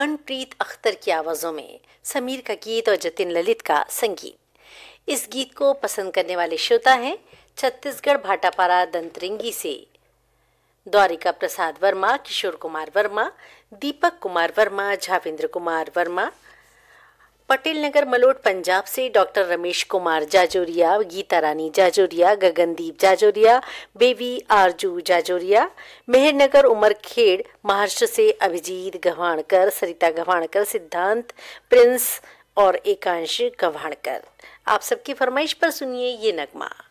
मनप्रीत अख्तर की आवाज़ों में समीर का गीत और जतिन ललित का संगीत। इस गीत को पसंद करने वाले श्रोता हैं छत्तीसगढ़ भाटापारा दंतरिंगी से द्वारिका प्रसाद वर्मा, किशोर कुमार वर्मा, दीपक कुमार वर्मा, झावेंद्र कुमार वर्मा। पटेल नगर मलोट पंजाब से डॉक्टर रमेश कुमार जाजोरिया, गीता रानी जाजोरिया, गगनदीप जाजोरिया, बेबी आरजू जाजोरिया। मेहरनगर उमरखेड़ महाराष्ट्र से अभिजीत गव्हाणकर, सरिता गव्हाणकर, सिद्धांत प्रिंस और एकांश गव्हाणकर। आप सबकी फरमाइश पर सुनिए ये नगमा।